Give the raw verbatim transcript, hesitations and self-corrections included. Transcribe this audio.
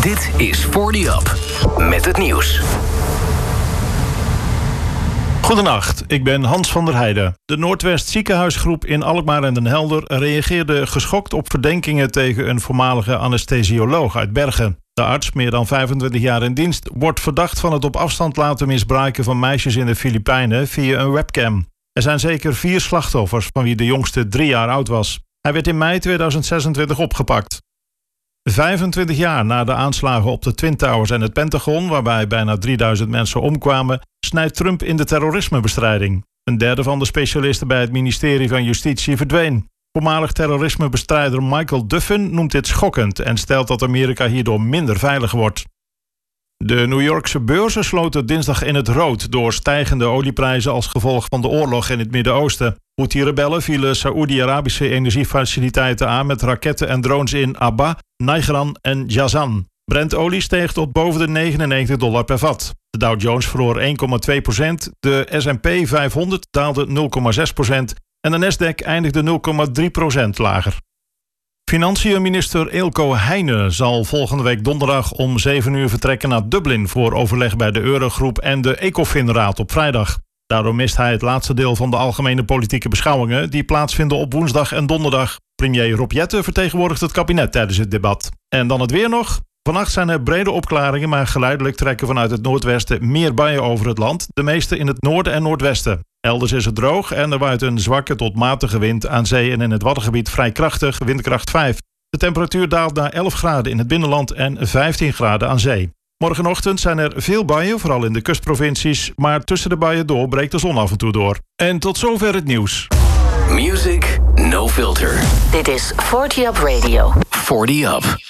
Dit is forty Up, met het nieuws. Goedenacht, ik ben Hans van der Heijden. De Noordwest Ziekenhuisgroep in Alkmaar en Den Helder reageerde geschokt op verdenkingen tegen een voormalige anesthesioloog uit Bergen. De arts, meer dan vijfentwintig jaar in dienst, wordt verdacht van het op afstand laten misbruiken van meisjes in de Filipijnen via een webcam. Er zijn zeker vier slachtoffers, van wie de jongste drie jaar oud was. Hij werd in mei tweeduizend zesentwintig opgepakt. vijfentwintig jaar na de aanslagen op de Twin Towers en het Pentagon, waarbij bijna drieduizend mensen omkwamen, snijdt Trump in de terrorismebestrijding. Een derde van de specialisten bij het ministerie van Justitie verdween. Voormalig terrorismebestrijder Michael Duffin noemt dit schokkend en stelt dat Amerika hierdoor minder veilig wordt. De New Yorkse beurzen sloten dinsdag in het rood door stijgende olieprijzen als gevolg van de oorlog in het Midden-Oosten. Houthi-rebellen vielen Saoedi-Arabische energiefaciliteiten aan met raketten en drones in Abba, Najran en Jazan. Brent-olie steeg tot boven de negenennegentig dollar per vat. De Dow Jones verloor één komma twee procent, de S en P vijfhonderd daalde nul komma zes procent en de Nasdaq eindigde nul komma drie procent lager. Financiën-minister Eelco Heijnen zal volgende week donderdag om zeven uur vertrekken naar Dublin voor overleg bij de Eurogroep en de Ecofin-raad op vrijdag. Daardoor mist hij het laatste deel van de algemene politieke beschouwingen die plaatsvinden op woensdag en donderdag. Premier Rob Jetten vertegenwoordigt het kabinet tijdens het debat. En dan het weer nog. Vannacht zijn er brede opklaringen, maar geleidelijk trekken vanuit het noordwesten meer buien over het land, de meeste in het noorden en noordwesten. Elders is het droog en er waait een zwakke tot matige wind aan zee en in het Waddengebied vrij krachtig, windkracht vijf. De temperatuur daalt naar elf graden in het binnenland en vijftien graden aan zee. Morgenochtend zijn er veel buien, vooral in de kustprovincies, maar tussen de buien door breekt de zon af en toe door. En tot zover het nieuws. Music No Filter. Dit is forty Up Radio. forty Up.